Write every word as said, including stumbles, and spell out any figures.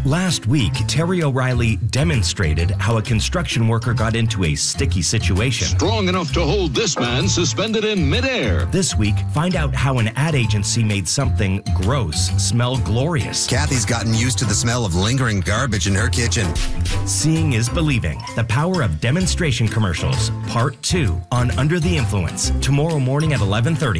Last week, Terry O'Reilly demonstrated how a construction worker got into a sticky situation. Strong enough to hold this man suspended in midair. This week, find out how an ad agency made something gross smell glorious. Kathy's gotten used to the smell of lingering garbage in her kitchen. Seeing is believing. The power of demonstration commercials, part two on Under the Influence, tomorrow morning at eleven thirty.